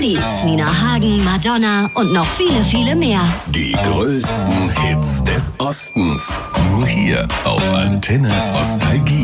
Goodies, Nina Hagen, Madonna und noch viele, viele mehr. Die größten Hits des Ostens. Nur hier auf Antenne Nostalgie.